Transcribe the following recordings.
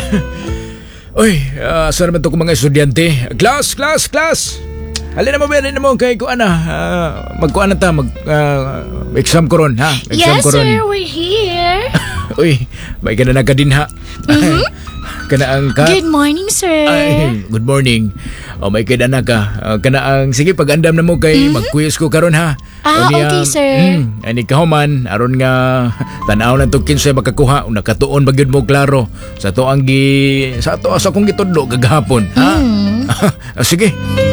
Uy, saan naman ito kung mga estudyante? Class! Halina mo kay kuan na. Magkuan na ta, exam ko ron, ha? Exam Yes, ko ron. sir, we're here. Uy, may na ka din, ha? Kanaang ka? Good morning, sir. Ay, good morning. May na ka. Kanaang, sige, pag-andam na mo kay mag-quiz ko karon ha. Okay, sir. Ani ka man, aron nga tanaw na to kinsay makakuha, nakatuon ba gyud mo klaro sa to ang sa to asa kong gitudlo gagahapon, ha? Sige.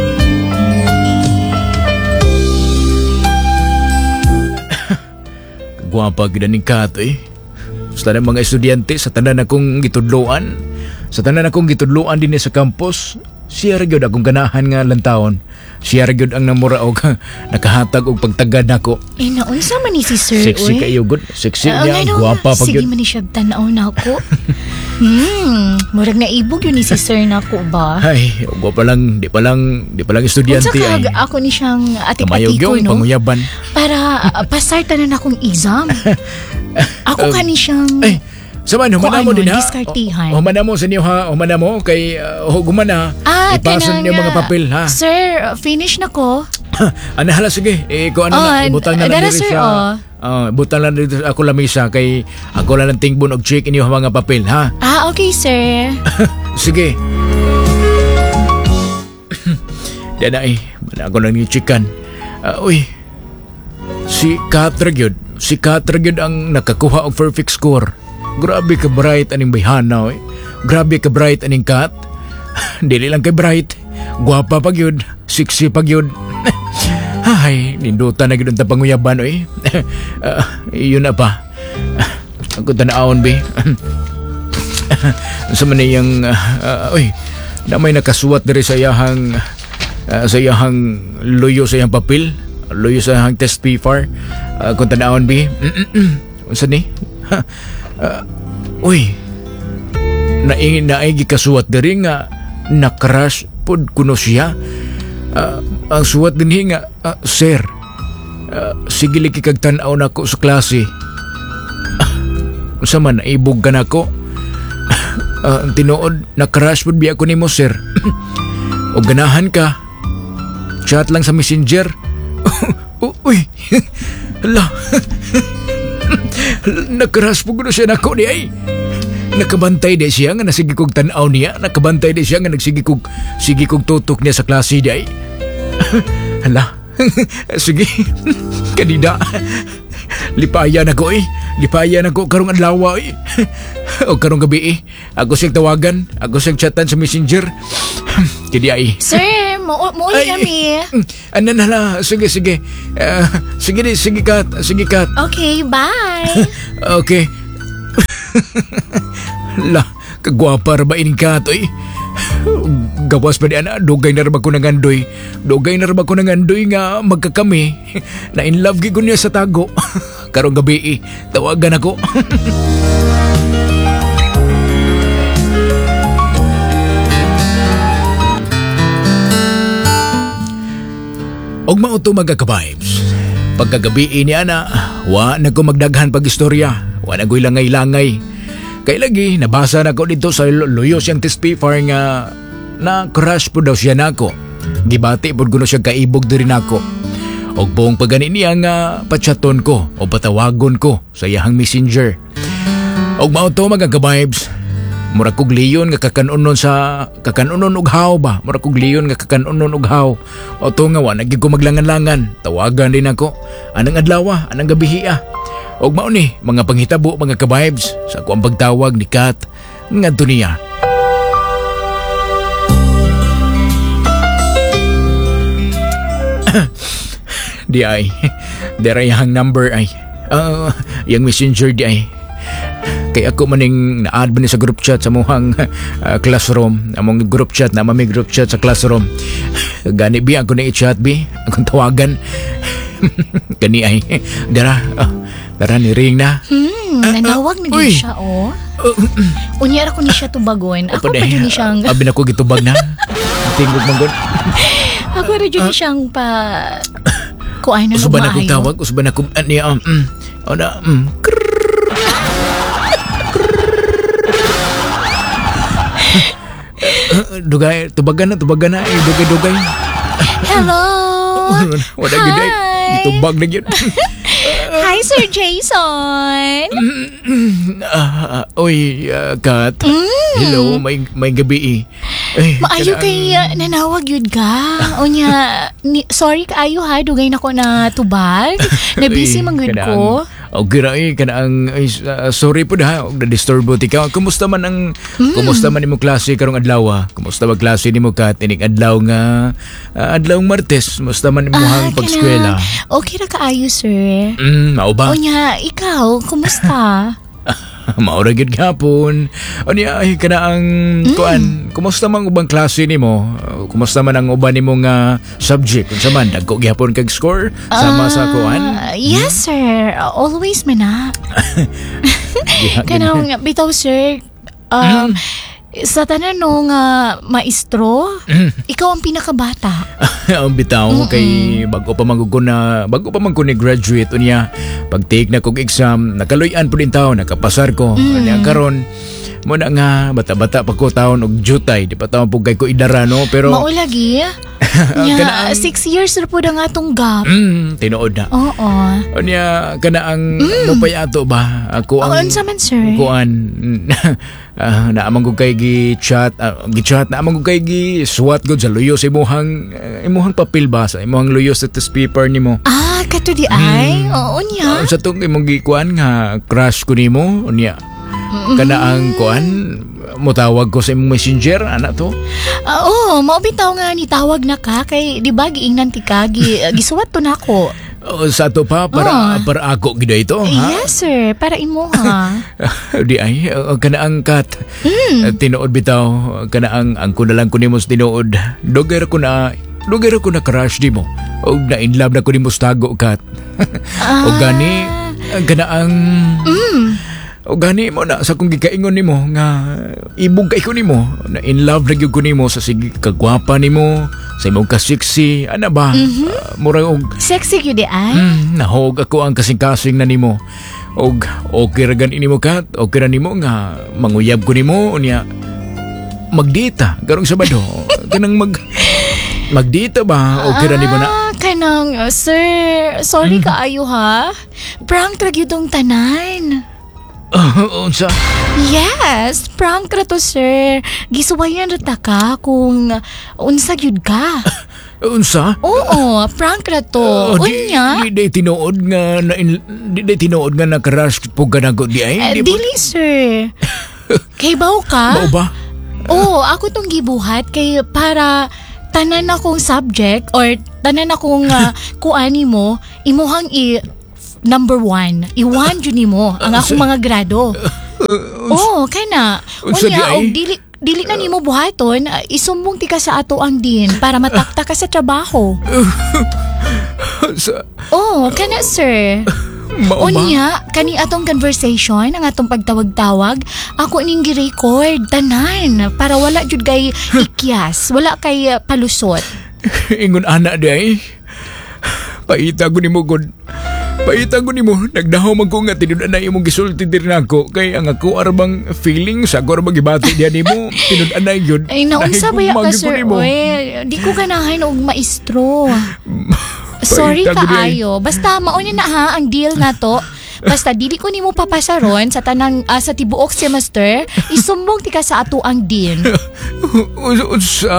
Guwapa gid ni Kat sa tanan mga estudyante, sa tanan akong gitudloan, din sa campus, siya ra gyud akong ganahan nga lantawon. Siya ra gyud ang namura og nakahatag og pagtagad nako. Naunsa man ni si sir, Sexy kayo gud. Sexy niya, guwapa pa sige gyud. man ni siya tanaw na ako. Murag naibog yun ni si sir nako ba? Ay, guwapa lang, di pa lang estudyante Unsa ay. ka ako ni siyang Kamayog atik-atiko, yung no? panguyaban. Para pasartan na akong exam. Ako ka ni siyang... Ay, saman, humana mo din ha. Diskartihan. Humana mo sa inyo ha. Humana mo kay humana. Ipasan niyo mga papel ha. Sir, finish na ko. Hala, sige. Kung ano na, ibutang na lang dara, dito sir, sa... ibutang lang dito ako lamisa kay ako lang ng tingbon og check inyo mga papel ha. Okay, sir. Sige. Yan na ako lang yung chickan. Uy, si Katragyod ang nakakuha og perfect score. Grabe ka bright aning bayhana Grabe ka bright aning Kat. Dili lang kay bright, guwapa pa gyud, sexy pa gyud. Ay, nindutan na gyud ang panguyaban yun na pa. Ako tanaon be. Sa man yung na may nakasuwat diri sa iyahang luyo sa iyang papel, luyo sa iyang test paper. Kung tanaon be. Unsa ni? Naigi kasuwat diri nga na-crush pod kuno siya. Ang suwat din nga, sir, sige liki kag tan-aw nako sa klase. Sa man naibog ka nako. Tinuod na-crush pod biya ko nimo, sir. O ganahan ka. Chat lang sa messenger. Uy. Hala. Nagkaras po ko siya nako di ay. Nakabantay di siya nga nasigi kog tan-aw niya. Nakabantay di siya nga nagsigi kog tutok niya sa klase di ay. Hala. Sige. Kanida. Lipayan ako Lipayan ako karong adlaw o karong gabi Ako siyang tawagan. Ako siyang chatan sa messenger. Kadi ay. Sir, muuli kami. Ano na la. Sige. Sige Kat. Okay, bye. Okay. La, kagwapa ra ba ining Kat gawas pa di ana, dugay na ra ba ko nangandoy nga magkakami. Na in love gid ko niya sa tago. Karong gabi tawagan ako. Og mao to magka-vibes. Pagkagabi ni ana, wa na ko magdaghan pag-istorya, wa na ko'y langay-langay. Kay lagi nabasa na ko dito sa luyo siyang test paper nga na crush po daw siya nako. Gibati pod kuno siya kaibog diri nako. Og buong pagani niya nga patchaton ko o patawagon ko sa iyang messenger. Og mao to magka-vibes. Mura kog leyon nga kakanunon og haw ba? Mura kog leyon nga kakanunon og haw. O to nga wa nagig ko maglangan-langan. Tawagan din ako. Anang adlaw, anang gabi Og mao ni mga panghitabo mga ka-vibes sa ako ang pagtawag ni Kat ngadto niya. Di ay. Dera yang number ay. Yang messenger di ay. Kay ako maning na-add ba ni sa group chat sa muhang classroom. Among group chat na mami group chat sa classroom. Gani bi ako na i-chat bi. Akong tawagan. Kani ay. Dara ni ring na. Nanawag na din siya Unyara ko ni siya tubagon. Ako pa dyan ni siyang... Abi na ko gitubag na. Tingog manggod. Ako na dyan ni siyang kuay na usuban akong tawag. Usuban akong... Dugay, tubagan na. Dugay. Hello. Wala gid ay. Itubag na gyud. Hi, Sir Jason. Oy, Kat. Hello, may gabi. Maayo kay nanawag yun ka. Unya, sorry kaayo ha, dugay na ko na tubag. Na-busy manggod ko. Okay ra kanang sorry po da na-disturbo ti ka. Kumusta man nimo klase karong adlaw? Kumusta ba klase nimo Kat ining adlaw nga adlaw Martes? Kumusta man imong pag-eskwela? Okay ra kaayo, sir. Mao ba? Unya, ikaw, kumusta? Maura gid gapon. Unya ay kanaang kuan, kumusta man ubang klase nimo? Kumusta man ang uban nimo nga subject? Unsa man dagko gyapon kag score sama sa kuan? Yes, sir. Always man na. Kanang bitaw, sir. Sa tanan no nga maestro, ikaw ang pinakabata. Ang bitaw kay bago pa man ko ni graduate unya pag take na kog exam nakaluyan po din taon nakapasar ko unya karon mo na nga bata-bata pa ko taon og jutay di pa taon pugay ko idara no pero maulagi nya 6 years ra po nga atong gap. Tinuod na. Oo. Unya kana ang mopayato ba ako ang unsa man, sir? Kuan naamang ko kay gi-chat naamang ko kay gi-swat gud sa luyo sa imong papel ba sa imong luyo sa test paper nimo. Kato di ay. Oo niya. Sa tong imong gikuan nga crush ko nimo unya. Kana ang kuan motawag ko sa imong messenger ana to. Oo, mao bitaw nga nitawag na ka kay di ba giingnan ti ka gisuwat to nako. Sa to pa para ako gid ito ha. Yes, sir, para imo ha. Di ay kana ang Kat. Tinuod bitaw kana ang ko na lang ko nimo tinuod. Dugay ko na crush di mo. Og na in love na ko nimo tago Kat. Og gani kana ang o gani mo na sa kung gikaingon nimo nga ibog kay ko nimo na in love ra gyud ko nimo sa sige kagwapa nimo sa imong ka-sexy ana ba murag og sexy gyud ay nahog ako ang kasing-kasing na nimo og okay ra gani nimo Kat okay ra nimo nga manguyab ko nimo unya magdita karong Sabado kanang magdita ba okay ra nimo na kanang sir sorry kaayo ha prank ra gyud tong tanan. Unsa? Yes, prank ra to, sir. Gisuwayan ra ta ka kung unsa gyud ka. Unsa? Oo, prank ra to. Unya? Di tinuod nga nakarash po ganago di ay? Dili, sir. Kay baw ka? Bao ba? Oo, ako tong gibuhat kay para tanan akong subject or tanan akong kuani mo, imuhang number 1. Iwan yun mo ang akong mga grado. Kaya na. Unya, og dili na nimo buhaton, isumbong ti ka sa ato ang din para matakta ka sa trabaho. Kaya na, sir. Unya, kani atong conversation, ang atong pagtawag-tawag, ako ning gi-record, tanan, para wala jud kay ikyas, wala kay palusot. Ingon anak di ay. Paita ko nimo nagdahaw man ko nga tinud na imong gisulti diri nako kay ang ako arbang feelings ako arbang gibati diha nimo tinud na gyud. Ay naunsa ba ka, sir? Di ko ganahan og maestro. Sorry kaayo. Basta mao na ha ang deal na to. Basta dili ko nimo papasaron sa tanang sa tibuok semester, isumbong ti ka sa ato ang din.